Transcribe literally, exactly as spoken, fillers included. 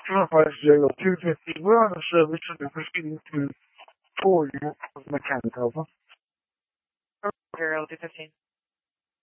Enterprise Zero two fifty, we're on a service and we're proceeding to tour you of mechanic over. Zero two fifteen.